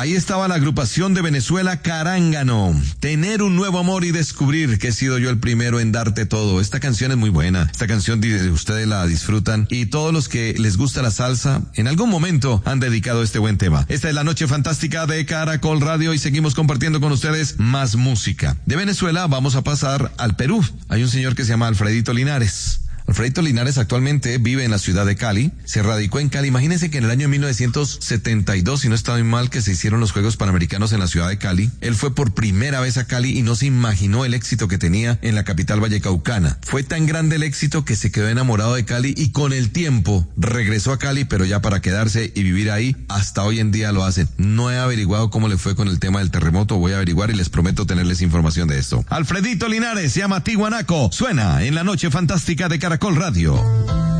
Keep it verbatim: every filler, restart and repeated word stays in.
Ahí estaba la agrupación de Venezuela Carángano. Tener un nuevo amor y descubrir que he sido yo el primero en darte todo. Esta canción es muy buena. Esta canción ustedes la disfrutan y todos los que les gusta la salsa en algún momento han dedicado este buen tema. Esta es la noche fantástica de Caracol Radio y seguimos compartiendo con ustedes más música. De Venezuela vamos a pasar al Perú. Hay un señor que se llama Alfredito Linares. Alfredito Linares actualmente vive en la ciudad de Cali, se radicó en Cali. Imagínense que en el año mil novecientos setenta y dos, si no está muy mal, que se hicieron los Juegos Panamericanos en la ciudad de Cali. Él fue por primera vez a Cali y no se imaginó el éxito que tenía en la capital vallecaucana. Fue tan grande el éxito que se quedó enamorado de Cali y con el tiempo regresó a Cali, pero ya para quedarse y vivir ahí. Hasta hoy en día lo hacen. No he averiguado cómo le fue con el tema del terremoto, voy a averiguar y les prometo tenerles información de esto. Alfredito Linares se llama Tiwanaco, suena en la noche fantástica de Caracol Radio.